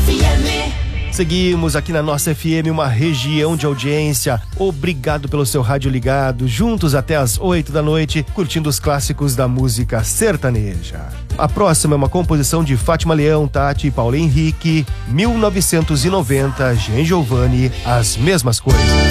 Seguimos aqui na nossa FM, uma região de audiência. Obrigado pelo seu rádio ligado, juntos até as 8 da noite, curtindo os clássicos da música sertaneja. A próxima é uma composição de Fátima Leão, Tati e Paulo Henrique, 1990, Gen Giovanni, As Mesmas Coisas.